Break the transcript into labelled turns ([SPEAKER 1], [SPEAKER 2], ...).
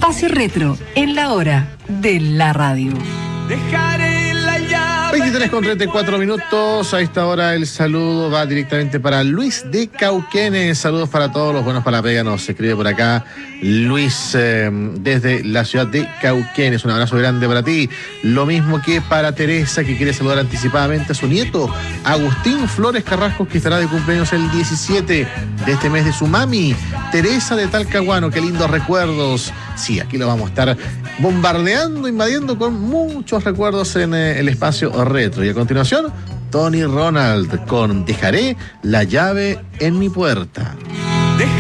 [SPEAKER 1] Espacio Retro, en la hora de la radio.
[SPEAKER 2] Dejaré la llave.
[SPEAKER 3] 23:34. A esta hora el saludo va directamente para Luis de Cauquenes. Saludos para todos los buenos para la pega. Nos escribe por acá Luis desde la ciudad de Cauquenes. Un abrazo grande para ti. Lo mismo que para Teresa, que quiere saludar anticipadamente a su nieto Agustín Flores Carrasco, que estará de cumpleaños el 17 de este mes de su mami Teresa de Talcahuano. Qué lindos recuerdos. Sí, aquí lo vamos a estar bombardeando, invadiendo con muchos recuerdos en el espacio retro. Y a continuación, Tony Ronald con Dejaré la llave en mi puerta.